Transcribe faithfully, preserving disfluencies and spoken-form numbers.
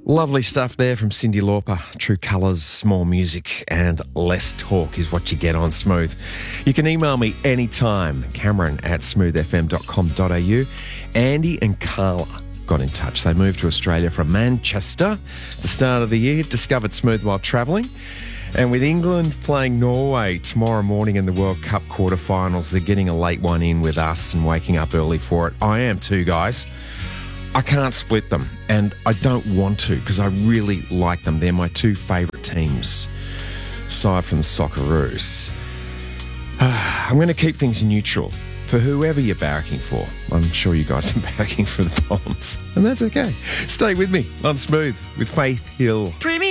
Lovely stuff there from Cyndi Lauper. True colours, small music and less talk is what you get on Smooth. You can email me anytime, Cameron at smooth f m dot com dot a u. Andy and Carla got in touch. They moved to Australia from Manchester at the start of the year, discovered Smooth while travelling. And with England playing Norway tomorrow morning in the World Cup quarterfinals, they're getting a late one in with us and waking up early for it. I am too, guys. I can't split them, and I don't want to because I really like them. They're my two favourite teams, aside from the Socceroos. I'm going to keep things neutral for whoever you're barracking for. I'm sure you guys are barracking for the Bombs, and that's okay. Stay with me on Smooth with Faith Hill.